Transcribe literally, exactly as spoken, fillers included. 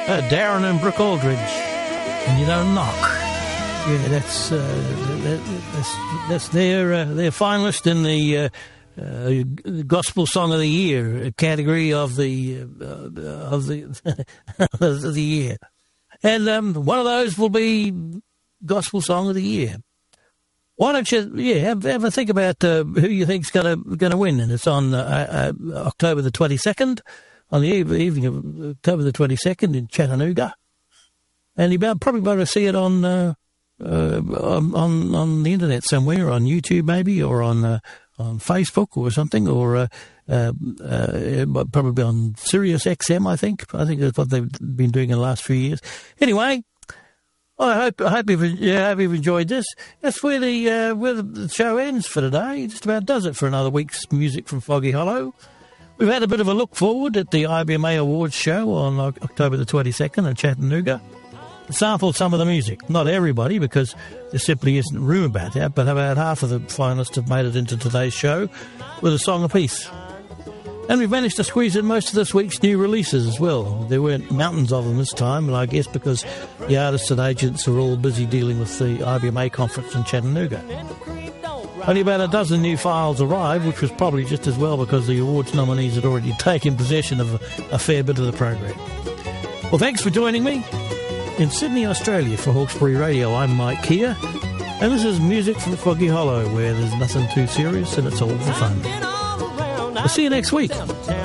Uh, Darren and Brooke Aldridge, and You Don't Knock. Yeah, that's uh, that, that's, that's their uh, their finalist in the uh, uh, Gospel Song of the Year category of the uh, of the of the year, and um, one of those will be Gospel Song of the Year. Why don't you, yeah, have, have a think about uh, who you think's going to going to win, and it's on uh, uh, October the twenty-second. On the evening of October the twenty-second in Chattanooga. And you're probably going to see it on, uh, uh, on on the internet somewhere, on YouTube maybe, or on uh, on Facebook or something, or uh, uh, uh, probably on Sirius X M, I think. I think that's what they've been doing in the last few years. Anyway, I hope I hope you've, yeah, I hope you've enjoyed this. That's where the, uh, where the show ends for today. It just about does it for another week's music from Foggy Hollow. We've had a bit of a look forward at the I B M A Awards show on October the twenty-second in Chattanooga. Sampled some of the music. Not everybody, because there simply isn't room about that, but about half of the finalists have made it into today's show with a song apiece. And we've managed to squeeze in most of this week's new releases as well. There weren't mountains of them this time, and I guess because the artists and agents are all busy dealing with the I B M A conference in Chattanooga. Only about a dozen new files arrived, which was probably just as well because the awards nominees had already taken possession of a, a fair bit of the program. Well, thanks for joining me. In Sydney, Australia, for Hawkesbury Radio, I'm Mike Keir, and this is music from Foggy Hollow, where there's nothing too serious and it's all for fun. I'll see you next week.